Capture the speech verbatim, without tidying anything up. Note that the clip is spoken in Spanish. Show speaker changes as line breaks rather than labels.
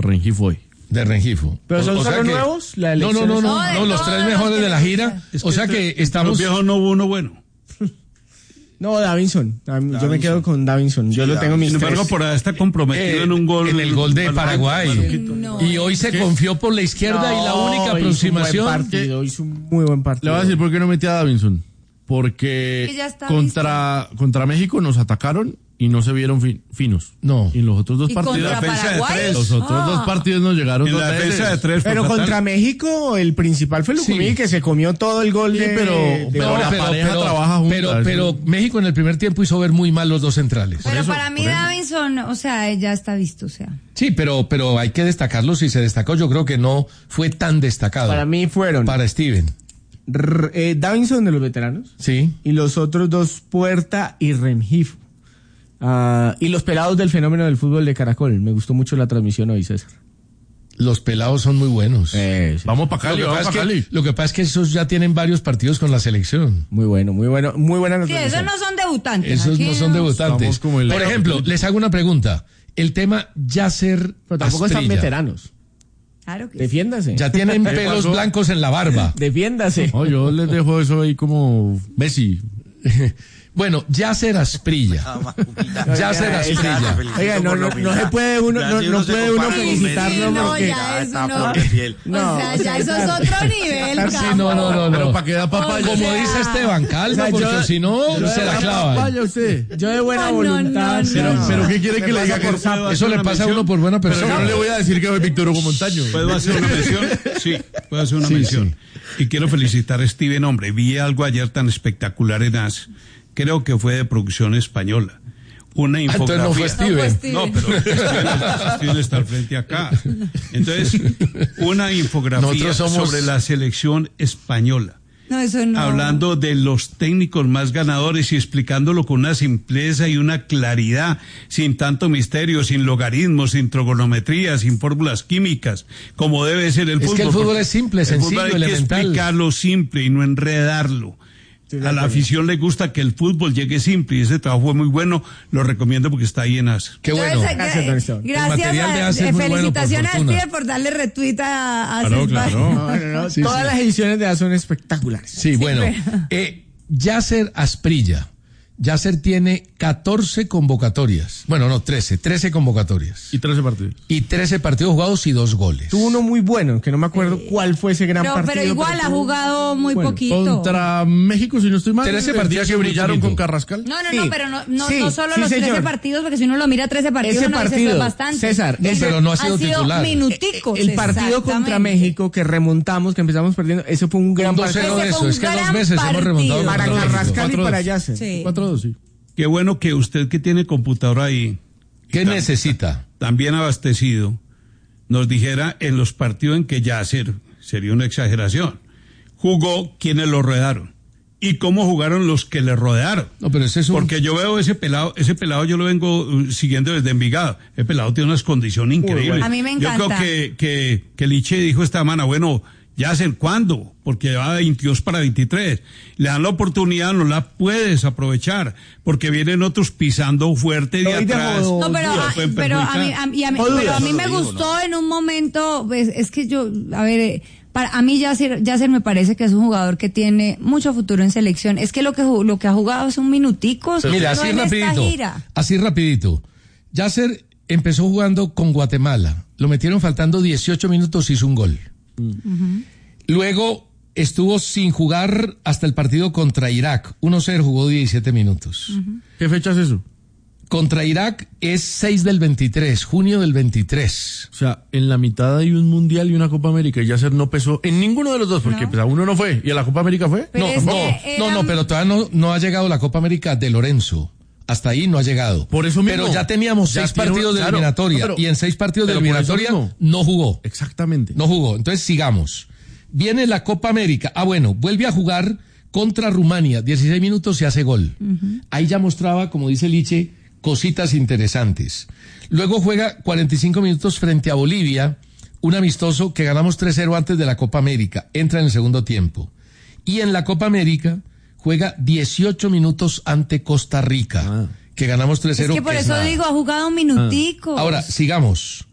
Rengifo hoy.
De Rengifo.
¿Pero son
o, o
solo
que,
nuevos? La
no, no, no, no,
No,
no,
de
los tres
todos
mejores
los
de la
que
gira.
les
O sea que estamos...
Los viejos no hubo uno bueno.
No, Davinson. Davinson. Yo me quedo con Davinson. Yo
Sí,
lo tengo en mis
Sin
tres.
embargo, por ahí está comprometido
Eh,
en un gol.
en el gol de Paraguay.
No,
Y hoy se
¿Qué?
confió por la izquierda y la
No,
única
hizo un
aproximación...
buen partido, hizo un muy buen partido.
Le voy a decir por qué no metí a Davinson. Porque
Que ya está
contra, contra México nos atacaron y no se vieron fin- finos.
No.
Y en los otros dos
¿Y
partidos...
contra
defensa de
Paraguay?
tres.
Los otros
Ah.
dos partidos nos llegaron
En
dos
la defensa
veces.
de tres. fue
Pero
fatal.
contra México, el principal fue Lucumí,
Sí.
que se comió todo el gol
Sí,
de...
pero-
de-
pero- la pareja trabaja junta,
pero,
eso-
pero México en el primer tiempo hizo ver muy mal los dos centrales.
Pero
eso,
para mí
por eso.
Davinson, o sea, ya está visto, o sea.
Sí, pero, pero hay que destacarlo. Si se destacó, yo creo que no fue tan destacado.
Para mí fueron
Para Steven.
R- eh, Davinson de los veteranos
Sí.
y los otros dos Puerta y Rengifo. Ah, y los pelados del fenómeno del fútbol de Caracol. Me gustó mucho la transmisión hoy, César.
Los pelados son muy buenos.
Eh, sí.
Vamos para
Lo
Cali,
que,
vamos
pasa
para
es
Cali.
que, lo que pasa es que esos ya tienen varios partidos con la selección.
Muy bueno, muy bueno, muy buena
Sí,
transmisión.
esos no son debutantes.
Esos
aquí
no son debutantes.
Estamos como el-
Por ejemplo, les hago una pregunta. El tema Yasser
Pero tampoco están
Asprilla.
veteranos.
Claro que sí.
Defiéndase.
Ya tienen pelos
pasó?
blancos en la barba.
Defiéndase.
No, yo les dejo eso ahí como Messi.
Bueno, Yasser Asprilla. Yasser Asprilla.
Oiga, no, no, no se puede uno, no, no puede uno felicitarlo
no,
porque...
ya es uno-
No,
o sea, ya eso es otro nivel,
Sí, no, no, no,
Pero
no.
para que da papaya.
Como
O sea,
dice Esteban, calma,
o sea,
porque
yo-
si no,
yo
se la
da
clavan.
Papaya usted.
Yo de buena
No, no,
voluntad.
no,
Pero,
no.
pero ¿qué quiere
Me
que le
pasa
diga que
por
no puedo
sapo.
hacer
Eso le
una
pasa a
mención?
uno por buena
Pero yo
persona.
no le voy a decir que soy Víctor Hugo Montaño.
¿Puedo hacer una mención? Sí, puedo hacer una
Sí,
mención. Y quiero felicitar a Steven, hombre. Vi algo ayer tan espectacular en A S. Creo que fue de producción española. Una infografía.
Entonces no fue Steven.
No fue Steven.
No, pero Steven, Steven está al frente acá. Entonces, una infografía
Nosotros somos-
sobre la selección española.
No, eso no.
Hablando de los técnicos más ganadores y explicándolo con una simpleza y una claridad, sin tanto misterio, sin logaritmos, sin trigonometría, sin fórmulas químicas, como debe ser el
Es
fútbol.
que el fútbol
porque
es simple,
el
sencillo,
fútbol hay
elemental.
que explicarlo simple y no enredarlo. A la afición le gusta que el fútbol llegue simple y ese trabajo fue muy bueno, lo recomiendo porque está ahí en A S.
Qué bueno.
Entonces,
Gracias, don Esteban.
El
Gracias,
material de
a-
Ace es muy bueno, por
felicitaciones a
fortuna.
Steven por darle retweet a, a
Claro,
César.
claro.
No, no, no.
Sí,
Todas
sí.
las ediciones de A son espectaculares.
Sí, bueno.
pero-
Eh, Yasser Asprilla. Yasser tiene catorce convocatorias. Bueno, no, trece. trece convocatorias.
Y trece partidos.
Y trece partidos jugados y dos goles.
Tuvo uno muy bueno, que no me acuerdo cuál fue ese gran
Pero,
partido.
pero igual ha
tuvo-
jugado muy
Bueno,
poquito.
Contra México, si no estoy mal.
trece
el día
partidos
que
es muy
brillaron
poquito.
con Carrascal.
No, no,
Sí.
no, pero no, no,
Sí,
no solo
sí,
los trece
señor.
partidos, porque si uno lo mira trece partidos,
Ese
uno dice,
partido,
eso es bastante.
César,
Ese
pero no ha sido
han
titular.
minuticos.
El partido contra
exactamente.
México que remontamos, que empezamos perdiendo, ese fue un gran
Un dos
partido.
cero de
Ese
eso.
fue un
Es que dos
gran
veces hemos
partido.
remontado
Para
contra México.
Carrascal y
cuatro
para
dos.
Yasser.
Sí.
cuatro dos, sí.
Qué bueno que usted que tiene computadora ahí,
¿Qué
Tam-
necesita?
también abastecido, nos dijera en los partidos en que Yasser, sería una exageración, jugó quienes lo rodearon y cómo jugaron los que le rodearon.
No, pero ese es un...
Porque yo veo ese pelado, ese pelado yo lo vengo uh, siguiendo desde Envigado. El pelado tiene unas condiciones increíbles.
bueno. A mí me encanta.
Yo creo que, que, que Liche dijo esta semana, bueno, Yasser, ¿cuándo? Porque va de veintidós para veintitrés. Le dan la oportunidad, no la puedes aprovechar, porque vienen otros pisando fuerte de
Hoy de
atrás.
jodo.
No, pero,
y lo
a,
pueden
pero a mí,
perjudicar.
a, y a mí,
No dudas.
pero a mí
No
me
lo digo,
gustó en un momento, pues, es que yo, a ver, eh, para, a mí Yasser, Yasser me parece que es un jugador que tiene mucho futuro en selección. Es que lo que ju- lo que ha jugado es un minutico.
Mira,
no
así
en esta
rapidito.
gira.
Así rapidito. Yasser empezó jugando con Guatemala. Lo metieron faltando dieciocho minutos, hizo un gol. Luego estuvo sin jugar hasta el partido contra Irak. uno cero, jugó diecisiete minutos.
¿Qué fecha es eso?
Contra Irak es seis del veintitrés, junio del veintitrés.
O sea, en la mitad hay un Mundial y una Copa América y Yasser no pesó en ninguno de los dos, porque
No.
pues, a uno no fue y a la Copa América fue.
Pero
No,
es
no,
que
no,
era-
no, pero todavía no, no ha llegado la Copa América de Lorenzo. Hasta ahí no ha llegado.
Por eso mismo.
Pero ya teníamos
Ya
seis
tiene un-
partidos de
claro,
eliminatoria.
no, pero-
y en seis partidos de
pero por eso
eliminatoria
mismo.
no jugó.
Exactamente.
No jugó. Entonces sigamos. Viene la Copa América. Ah, bueno, vuelve a jugar contra Rumania. dieciséis minutos y hace gol. Ahí ya mostraba, como dice Liche, cositas interesantes. Luego juega cuarenta y cinco minutos frente a Bolivia, un amistoso que ganamos tres cero antes de la Copa América. Entra en el segundo tiempo. Y en la Copa América juega dieciocho minutos ante Costa Rica,
Ah.
que ganamos tres
Es
cero.
que por
es
eso
nada.
digo, ha jugado un minutico.
Ahora, sigamos.